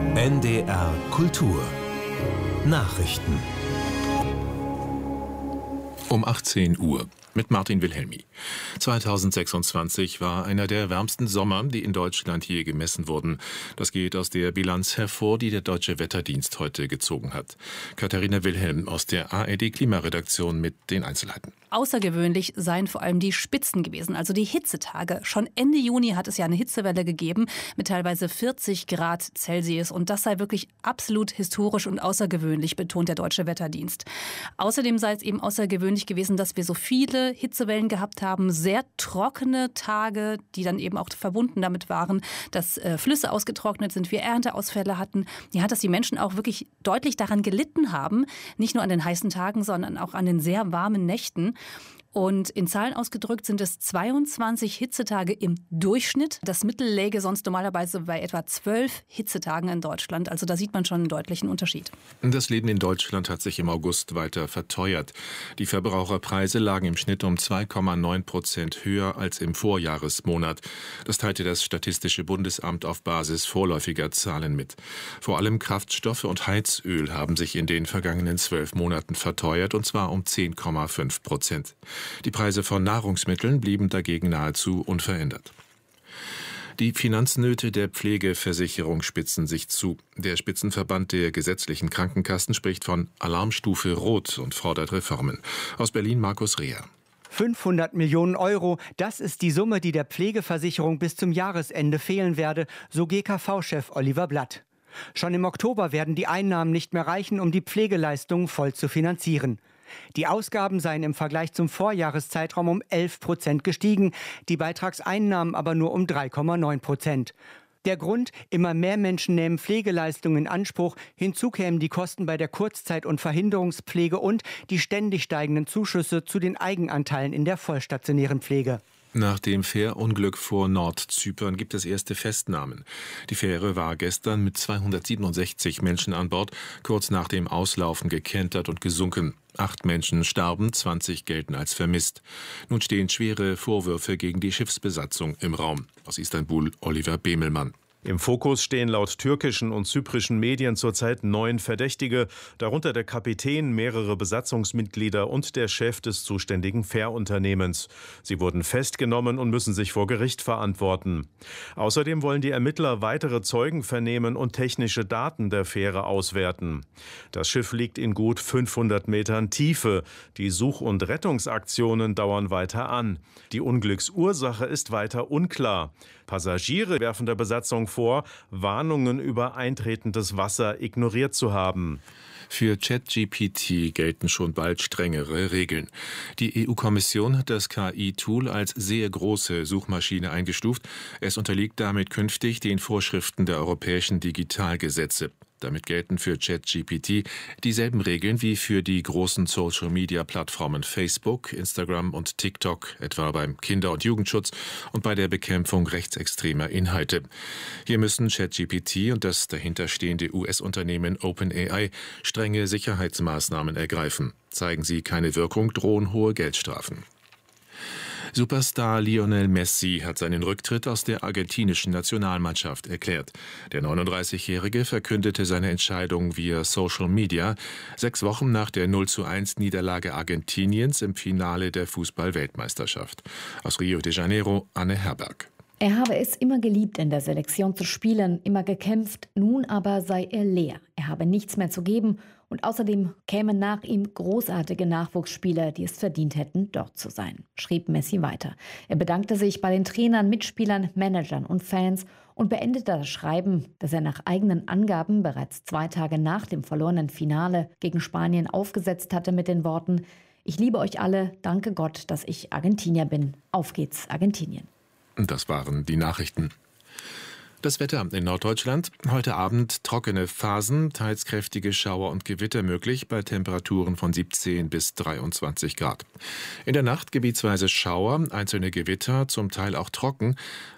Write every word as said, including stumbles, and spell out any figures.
N D R Kultur Nachrichten um achtzehn Uhr mit Martin Wilhelmi. zweitausendsechsundzwanzig war einer der wärmsten Sommer, die in Deutschland je gemessen wurden. Das geht aus der Bilanz hervor, die der Deutsche Wetterdienst heute gezogen hat. Katharina Wilhelm aus der A R D-Klimaredaktion mit den Einzelheiten. Außergewöhnlich seien vor allem die Spitzen gewesen, also die Hitzetage. Schon Ende Juni hat es ja eine Hitzewelle gegeben mit teilweise vierzig Grad Celsius. Und das sei wirklich absolut historisch und außergewöhnlich, betont der Deutsche Wetterdienst. Außerdem sei es eben außergewöhnlich gewesen, dass wir so viele Hitzewellen gehabt haben, sehr trockene Tage, die dann eben auch verbunden damit waren, dass äh, Flüsse ausgetrocknet sind, wir Ernteausfälle hatten. Ja, dass die Menschen auch wirklich deutlich daran gelitten haben, nicht nur an den heißen Tagen, sondern auch an den sehr warmen Nächten. Und in Zahlen ausgedrückt sind es zweiundzwanzig Hitzetage im Durchschnitt. Das Mittel läge sonst normalerweise bei etwa zwölf Hitzetagen in Deutschland. Also da sieht man schon einen deutlichen Unterschied. Das Leben in Deutschland hat sich im August weiter verteuert. Die Verbraucherpreise lagen im Schnitt um zwei Komma neun Prozent höher als im Vorjahresmonat. Das teilte das Statistische Bundesamt auf Basis vorläufiger Zahlen mit. Vor allem Kraftstoffe und Heizöl haben sich in den vergangenen zwölf Monaten verteuert, und zwar um zehn Komma fünf Prozent. Die Preise von Nahrungsmitteln blieben dagegen nahezu unverändert. Die Finanznöte der Pflegeversicherung spitzen sich zu. Der Spitzenverband der gesetzlichen Krankenkassen spricht von Alarmstufe Rot und fordert Reformen. Aus Berlin Markus Reher. fünfhundert Millionen Euro, das ist die Summe, die der Pflegeversicherung bis zum Jahresende fehlen werde, so G K V-Chef Oliver Blatt. Schon im Oktober werden die Einnahmen nicht mehr reichen, um die Pflegeleistungen voll zu finanzieren. Die Ausgaben seien im Vergleich zum Vorjahreszeitraum um elf Prozent gestiegen, die Beitragseinnahmen aber nur um drei Komma neun Prozent. Der Grund: immer mehr Menschen nehmen Pflegeleistungen in Anspruch. Hinzu kämen die Kosten bei der Kurzzeit- und Verhinderungspflege und die ständig steigenden Zuschüsse zu den Eigenanteilen in der vollstationären Pflege. Nach dem Fährunglück vor Nordzypern gibt es erste Festnahmen. Die Fähre war gestern mit zweihundertsiebenundsechzig Menschen an Bord kurz nach dem Auslaufen gekentert und gesunken. Acht Menschen starben, zwanzig gelten als vermisst. Nun stehen schwere Vorwürfe gegen die Schiffsbesatzung im Raum. Aus Istanbul Oliver Bemelmann. Im Fokus stehen laut türkischen und zyprischen Medien zurzeit neun Verdächtige, darunter der Kapitän, mehrere Besatzungsmitglieder und der Chef des zuständigen Fährunternehmens. Sie wurden festgenommen und müssen sich vor Gericht verantworten. Außerdem wollen die Ermittler weitere Zeugen vernehmen und technische Daten der Fähre auswerten. Das Schiff liegt in gut fünfhundert Metern Tiefe. Die Such- und Rettungsaktionen dauern weiter an. Die Unglücksursache ist weiter unklar. Passagiere werfen der Besatzung vor, Warnungen über eintretendes Wasser ignoriert zu haben. Für ChatGPT gelten schon bald strengere Regeln. Die E U-Kommission hat das K I-Tool als sehr große Suchmaschine eingestuft. Es unterliegt damit künftig den Vorschriften der europäischen Digitalgesetze. Damit gelten für ChatGPT dieselben Regeln wie für die großen Social-Media-Plattformen Facebook, Instagram und TikTok, etwa beim Kinder- und Jugendschutz und bei der Bekämpfung rechtsextremer Inhalte. Hier müssen ChatGPT und das dahinterstehende U S-Unternehmen OpenAI strenge Sicherheitsmaßnahmen ergreifen. Zeigen sie keine Wirkung, drohen hohe Geldstrafen. Superstar Lionel Messi hat seinen Rücktritt aus der argentinischen Nationalmannschaft erklärt. Der neununddreißigjährige verkündete seine Entscheidung via Social Media, sechs Wochen nach der null zu eins Niederlage Argentiniens im Finale der Fußball-Weltmeisterschaft. Aus Rio de Janeiro, Anne Herberg. Er habe es immer geliebt, in der Selektion zu spielen, immer gekämpft, nun aber sei er leer. Er habe nichts mehr zu geben und außerdem kämen nach ihm großartige Nachwuchsspieler, die es verdient hätten, dort zu sein, schrieb Messi weiter. Er bedankte sich bei den Trainern, Mitspielern, Managern und Fans und beendete das Schreiben, das er nach eigenen Angaben bereits zwei Tage nach dem verlorenen Finale gegen Spanien aufgesetzt hatte, mit den Worten: Ich liebe euch alle, danke Gott, dass ich Argentinier bin. Auf geht's, Argentinien. Das waren die Nachrichten. Das Wetter in Norddeutschland. Heute Abend trockene Phasen, teils kräftige Schauer und Gewitter möglich bei Temperaturen von siebzehn bis dreiundzwanzig Grad. In der Nacht gebietsweise Schauer, einzelne Gewitter, zum Teil auch trocken.